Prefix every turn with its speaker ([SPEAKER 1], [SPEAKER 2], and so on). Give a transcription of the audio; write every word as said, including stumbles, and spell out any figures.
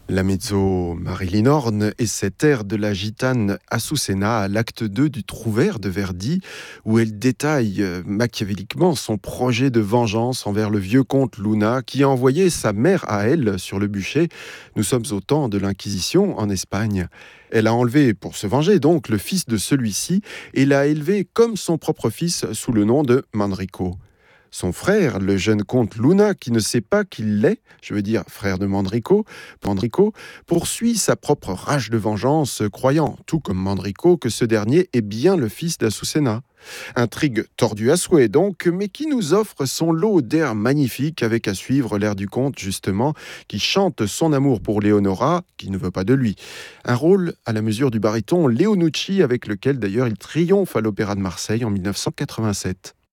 [SPEAKER 1] La mezzo Marilyn Horne et cet air de la gitane Azucena à l'acte deux du Trouvère de Verdi, où elle détaille euh, machiavéliquement son projet de vengeance envers le vieux comte Luna qui a envoyé sa mère à elle sur le bûcher. Nous sommes au temps de l'Inquisition en Espagne. Elle a enlevé, pour se venger donc, le fils de celui-ci et l'a élevé comme son propre fils sous le nom de Manrico. Son frère, le jeune comte Luna, qui ne sait pas qu'il l'est, je veux dire frère de Mandrico, Mandrico poursuit sa propre rage de vengeance, croyant, tout comme Mandrico, que ce dernier est bien le fils d'Azucena. Intrigue tordue à souhait donc, mais qui nous offre son lot d'airs magnifiques avec à suivre l'air du comte justement, qui chante son amour pour Leonora, qui ne veut pas de lui. Un rôle à la mesure du baryton Leonucci, avec lequel d'ailleurs il triomphe à l'Opéra de Marseille en mille neuf cent quatre-vingt-sept.